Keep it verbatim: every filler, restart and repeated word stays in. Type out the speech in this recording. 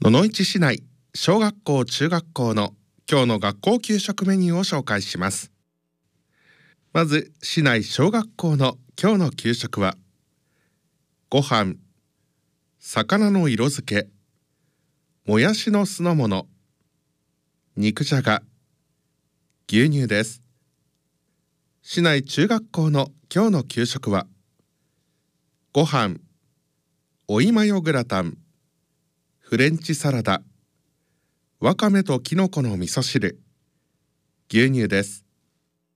野々市市内小学校中学校の今日の学校給食メニューを紹介します。まず市内小学校の今日の給食はご飯、魚の色付け、もやしの酢の物、肉じゃが、牛乳です。市内中学校の今日の給食はご飯、おいマヨグラタン、フレンチサラダ、わかめときのこの味噌汁、牛乳です。